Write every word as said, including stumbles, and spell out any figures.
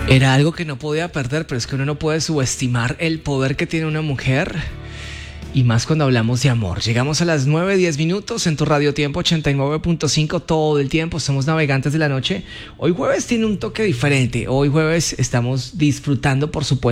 Era algo que no podía perder, pero es que uno no puede subestimar el poder que tiene una mujer. Y más cuando hablamos de amor. Llegamos a las nueve diez minutos en tu Radio Tiempo ochenta y nueve punto cinco todo el tiempo. Somos navegantes de la noche. Hoy jueves tiene un toque diferente. Hoy jueves estamos disfrutando, por supuesto,